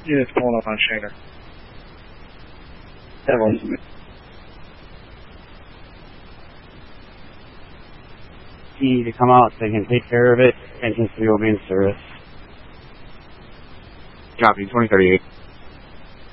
Units pulling up on Shaner. Need to come out so they can take care of it. Engine 3 will be in service. Copy, 2038.